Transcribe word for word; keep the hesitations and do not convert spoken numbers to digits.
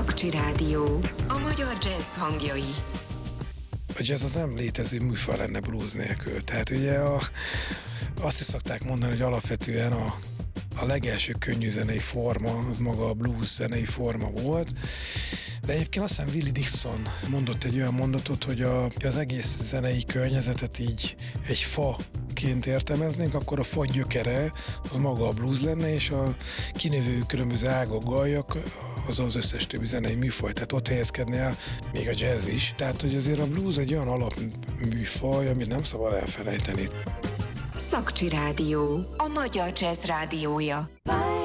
Szakcsi Rádió. A magyar jazz hangjai. A jazz az nem létező műfaj lenne blues nélkül. Tehát ugye a, azt is szokták mondani, hogy alapvetően a, a legelső könnyű zenei forma, az maga a blues zenei forma volt. De egyébként azt hiszem Willie Dixon mondott egy olyan mondatot, hogy a, az egész zenei környezetet így egy faként értelmeznénk, akkor a fa gyökere az maga a blues lenne, és a kinövő különböző ágak, galjak az az összes többi zenei műfaj, tehát ott helyezkedne el még a jazz is. Tehát, hogy azért a blues egy olyan alapműfaj, amit nem szabad elfelejteni. Szakcsi Rádió. A magyar jazz rádiója.